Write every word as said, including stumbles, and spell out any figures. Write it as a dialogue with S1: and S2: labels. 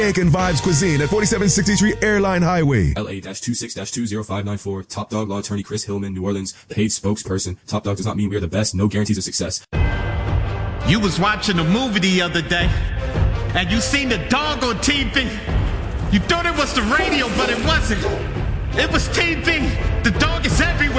S1: Aiken Vibes Cuisine at forty-seven sixty-three Airline Highway.
S2: L A twenty-six two zero five nine four. Top Dog Law Attorney Chris Hillman, New Orleans. Paid spokesperson. Top Dog does not mean we're the best. No guarantees of success.
S3: You was watching a movie the other day, and you seen the dog on T V. You thought it was the radio, but it wasn't. It was T V. The dog is everywhere.